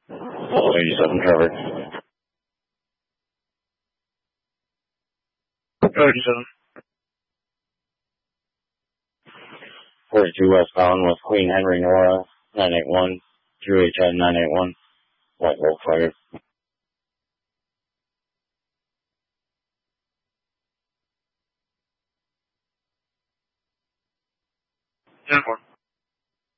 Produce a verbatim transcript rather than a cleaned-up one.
eighty-seven covered. eighty-seven. forty-two westbound with Queen Henry Nora, nine eight one, Q H N nine eight one, White Wolf fired. ten four.